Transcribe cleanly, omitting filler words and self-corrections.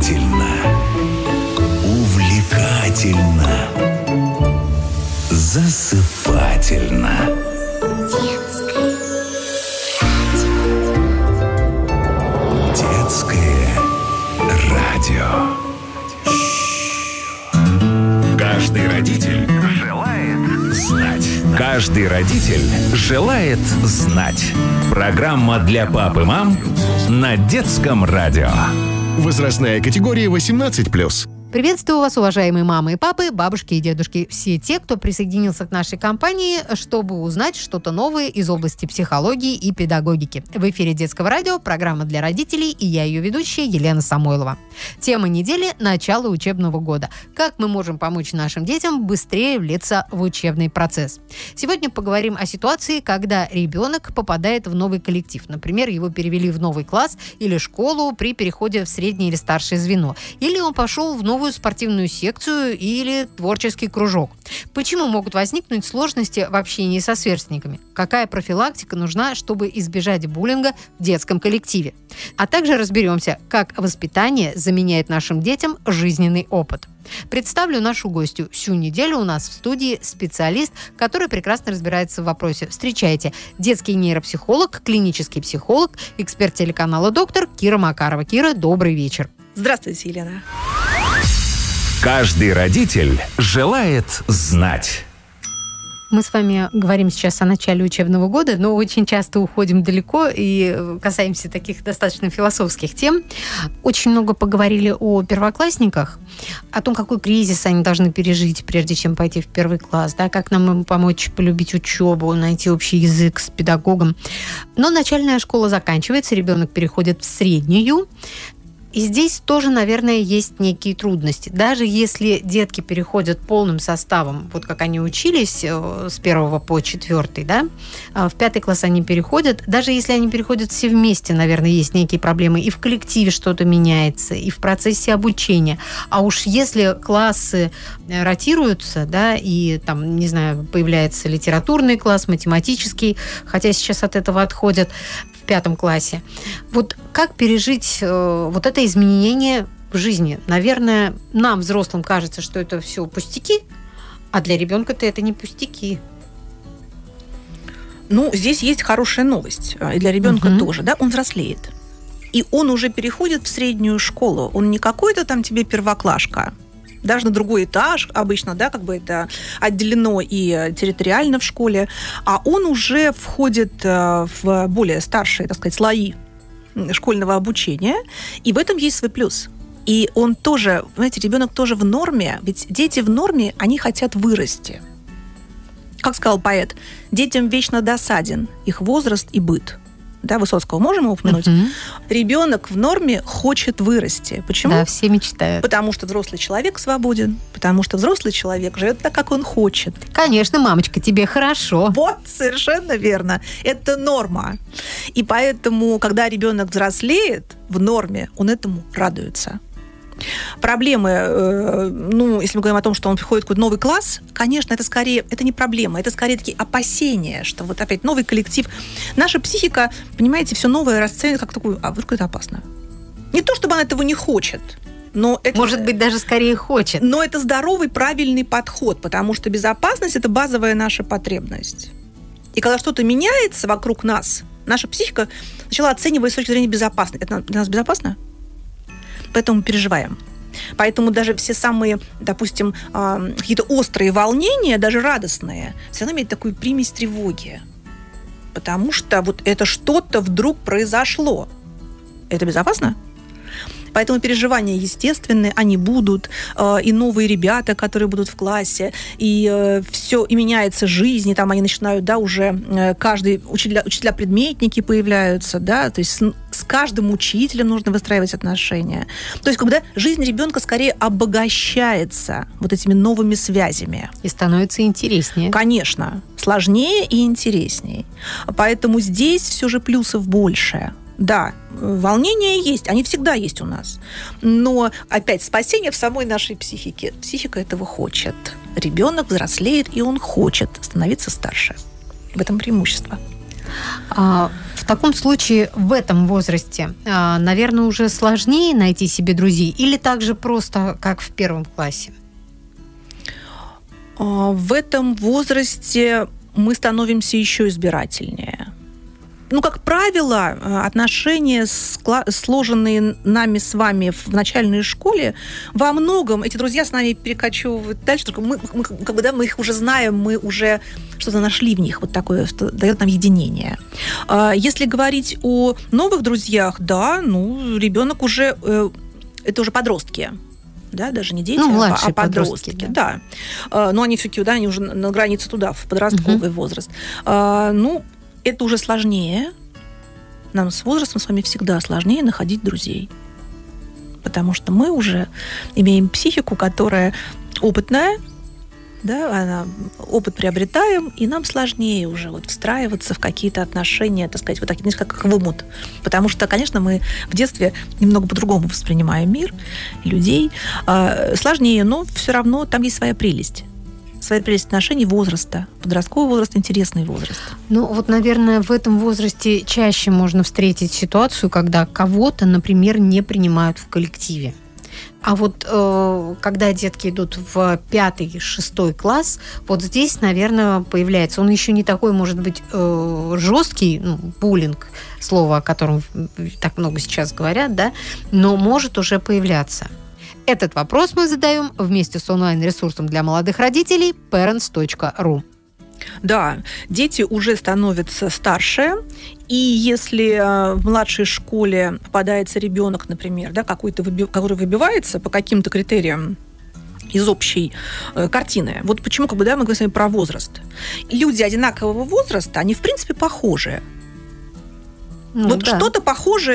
познавательно, увлекательно, засыпательно. Детское радио. Каждый родитель желает знать. Каждый родитель желает знать. Программа для пап и мам на Детском радио. Возрастная категория 18+. Приветствую вас, уважаемые мамы и папы, бабушки и дедушки. Все те, кто присоединился к нашей компании, чтобы узнать что-то новое из области психологии и педагогики. В эфире Детского радио программа для родителей, и я ее ведущая Елена Самойлова. Тема недели – начало учебного года. Как мы можем помочь нашим детям быстрее влиться в учебный процесс? Сегодня поговорим о ситуации, когда ребенок попадает в новый коллектив. Например, его перевели в новый класс или школу при переходе в среднее или старшее звено. Или он пошел в новую спортивную секцию или творческий кружок. Почему могут возникнуть сложности в общении со сверстниками? Какая профилактика нужна, чтобы избежать буллинга в детском коллективе? А также разберемся, как воспитание заменяет нашим детям жизненный опыт. Представлю нашу гостью. Всю неделю у нас в студии специалист, который прекрасно разбирается в вопросе. Встречайте, детский нейропсихолог, клинический психолог, эксперт телеканала «Доктор» Кира Макарова. Кира, добрый вечер. Здравствуйте, Елена. Каждый родитель желает знать. Мы с вами говорим сейчас о начале учебного года, но очень часто уходим далеко и касаемся таких достаточно философских тем. Очень много поговорили о первоклассниках, о том, какой кризис они должны пережить, прежде чем пойти в первый класс, да, как нам им помочь полюбить учебу, найти общий язык с педагогом. Но начальная школа заканчивается, ребенок переходит в среднюю. И здесь тоже, наверное, есть некие трудности. Даже если детки переходят полным составом, вот как они учились с 1 по 4, да, в 5 класс они переходят, даже если они переходят все вместе, наверное, есть некие проблемы. И в коллективе что-то меняется, и в процессе обучения. А уж если классы ротируются, да, и там, не знаю, появляется литературный класс, математический, хотя сейчас от этого отходят, в 5 классе. Вот как пережить вот это изменение в жизни? Наверное, нам, взрослым, кажется, что это все пустяки, а для ребенка-то это не пустяки. Ну, здесь есть хорошая новость. И для ребенка тоже, да, он взрослеет. И он уже переходит в среднюю школу. Он не какой-то там тебе первоклашка. Даже на другой этаж обычно, да, как бы это отделено и территориально в школе, а он уже входит в более старшие, так сказать, слои школьного обучения, и в этом есть свой плюс. И он тоже, знаете, ребенок тоже в норме, ведь дети в норме, они хотят вырасти. Как сказал поэт, детям вечно досаден их возраст и быт. Да, Высоцкого можем упомянуть? Ребенок в норме хочет вырасти. Почему? Да, все мечтают. Потому что взрослый человек свободен, потому что взрослый человек живет так, как он хочет. Конечно, мамочка, тебе хорошо. Вот, совершенно верно. Это норма. И поэтому, когда ребенок взрослеет в норме, он этому радуется. Проблемы, если мы говорим о том, что он приходит в какой-то новый класс, конечно, это не проблема, это скорее такие опасения, что вот опять новый коллектив. Наша психика, понимаете, все новое расценивает как такую, а вдруг это опасно. Не то, чтобы она этого не хочет, но это... Может быть, даже скорее хочет. Но это здоровый, правильный подход, потому что безопасность – это базовая наша потребность. И когда что-то меняется вокруг нас, наша психика начала оценивать с точки зрения безопасности. Это для нас безопасно? Поэтому мы переживаем. Поэтому даже все самые, допустим, какие-то острые волнения, даже радостные, все равно имеют такую примесь тревоги. Потому что вот это что-то вдруг произошло. Это безопасно? Поэтому переживания естественные, они будут, и новые ребята, которые будут в классе, и все, и меняется жизнь, и там они начинают, да, уже каждый, учителя-предметники появляются, да, то есть с каждым учителем нужно выстраивать отношения. То есть когда жизнь ребенка скорее обогащается вот этими новыми связями. И становится интереснее. Конечно, сложнее и интереснее. Поэтому здесь все же плюсов больше. Да, волнения есть, они всегда есть у нас. Но опять спасение в самой нашей психике. Психика этого хочет. Ребенок взрослеет, и он хочет становиться старше. В этом преимущество. В В таком случае в этом возрасте, наверное, уже сложнее найти себе друзей или так же просто, как в 1 классе? В этом возрасте мы становимся еще избирательнее. Как правило, отношения, сложенные нами с вами в начальной школе, во многом эти друзья с нами перекочевывают дальше, только мы их уже знаем, мы уже что-то нашли в них, вот такое, что дает нам единение. Если говорить о новых друзьях, да, ребенок уже, это уже подростки. Да, даже не дети, а подростки. Да. Но они все-таки, они уже на границе туда, в подростковый возраст. Это уже сложнее. Нам с возрастом с вами всегда сложнее находить друзей. Потому что мы уже имеем психику, которая опытная, да, опыт приобретаем, и нам сложнее уже встраиваться в какие-то отношения, так сказать, как в омут. Потому что, конечно, мы в детстве немного по-другому воспринимаем мир, людей. Сложнее, но все равно там есть своя прелесть. Своя прелесть отношений возраста. Подростковый возраст – интересный возраст. Наверное, в этом возрасте чаще можно встретить ситуацию, когда кого-то, например, не принимают в коллективе. А когда детки идут в 5-6 класс, здесь, наверное, появляется. Он еще не такой, может быть, жесткий, буллинг, слово, о котором так много сейчас говорят, да, но может уже появляться. Этот вопрос мы задаем вместе с онлайн-ресурсом для молодых родителей parents.ru. Да, дети уже становятся старше, и если в младшей школе попадается ребенок, например, да, который выбивается по каким-то критериям из общей картины. Почему мы говорим с вами про возраст. Люди одинакового возраста, они в принципе похожи. Что-то похожее